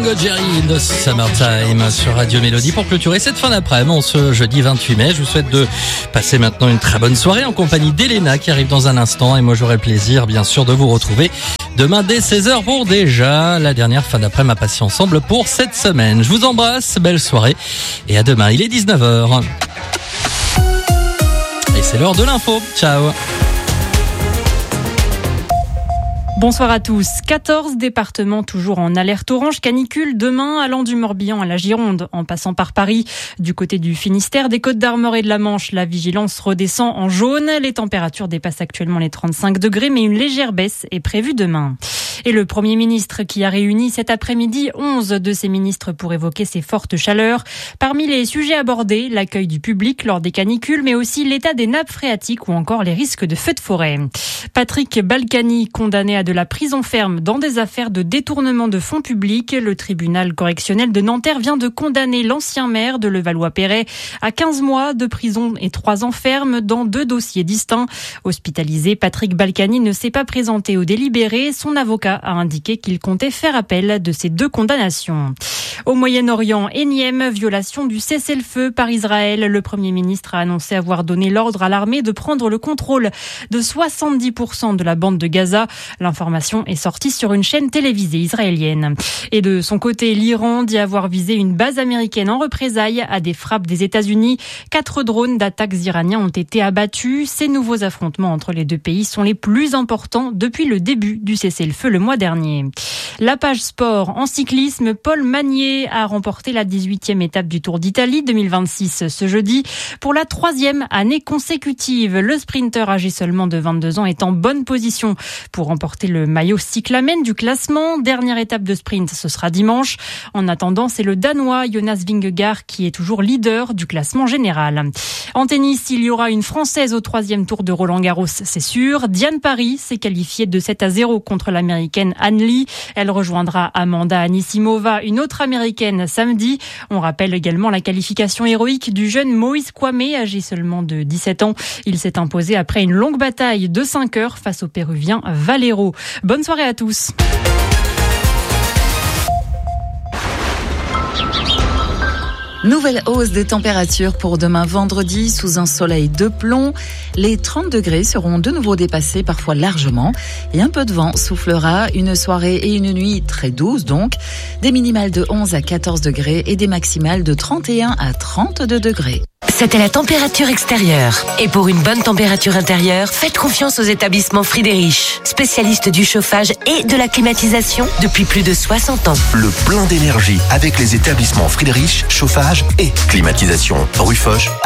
Tango Jerry de Summertime sur Radio Mélodie pour clôturer cette fin d'après-midi, ce jeudi 28 mai. Je vous souhaite de passer maintenant une très bonne soirée en compagnie d'Elena qui arrive dans un instant. Et moi, j'aurai le plaisir, bien sûr, de vous retrouver demain dès 16h pour déjà la dernière fin d'après-midi à passer ensemble pour cette semaine. Je vous embrasse, belle soirée et à demain. Il est 19h. Et c'est l'heure de l'info. Ciao. Bonsoir à tous. 14 départements toujours en alerte orange canicule demain, allant du Morbihan à la Gironde, en passant par Paris. Du côté du Finistère, des Côtes-d'Armor et de la Manche, la vigilance redescend en jaune. Les températures dépassent actuellement les 35 degrés, mais une légère baisse est prévue demain. Et le Premier ministre qui a réuni cet après-midi 11 de ses ministres pour évoquer ces fortes chaleurs. Parmi les sujets abordés, l'accueil du public lors des canicules, mais aussi l'état des nappes phréatiques ou encore les risques de feux de forêt. Patrick Balkany, condamné à de la prison ferme dans des affaires de détournement de fonds publics. Le tribunal correctionnel de Nanterre vient de condamner l'ancien maire de Levallois-Perret à 15 mois de prison et 3 ans ferme dans 2 dossiers distincts. Hospitalisé, Patrick Balkany ne s'est pas présenté au délibéré. Son avocat a indiqué qu'il comptait faire appel de ces 2 condamnations. Au Moyen-Orient, énième violation du cessez-le-feu par Israël. Le Premier ministre a annoncé avoir donné l'ordre à l'armée de prendre le contrôle de 70% de la bande de Gaza. L'information est sortie sur une chaîne télévisée israélienne. Et de son côté, l'Iran dit avoir visé une base américaine en représailles à des frappes des États-Unis. 4 drones d'attaques iraniens ont été abattus. Ces nouveaux affrontements entre les 2 pays sont les plus importants depuis le début du cessez-le-feu le mois dernier. La page sport en cyclisme, Paul Magnier a remporté la 18e étape du Tour d'Italie 2026 ce jeudi. Pour la 3e année consécutive, le sprinter âgé seulement de 22 ans est en bonne position pour remporter le maillot cyclamen du classement. Dernière étape de sprint, ce sera dimanche. En attendant, c'est le Danois Jonas Vingegaard qui est toujours leader du classement général. En tennis, il y aura une Française au 3e tour de Roland-Garros, c'est sûr. Diane Paris s'est qualifiée de 7-0 contre l'américaine Anne Lee. Elle rejoindra Amanda Anisimova, une autre américaine, samedi. On rappelle également la qualification héroïque du jeune Moïse Kwame, âgé seulement de 17 ans. Il s'est imposé après une longue bataille de 5 heures face au Péruvien Valero. Bonne soirée à tous. Nouvelle hausse des températures pour demain vendredi sous un soleil de plomb. Les 30 degrés seront de nouveau dépassés, parfois largement. Et un peu de vent soufflera, une soirée et une nuit très douces donc. Des minimales de 11 à 14 degrés et des maximales de 31 à 32 degrés. C'était la température extérieure. Et pour une bonne température intérieure, faites confiance aux établissements Friedrich, spécialistes du chauffage et de la climatisation depuis plus de 60 ans. Le plein d'énergie avec les établissements Friedrich, chauffage et climatisation. Rue Foch.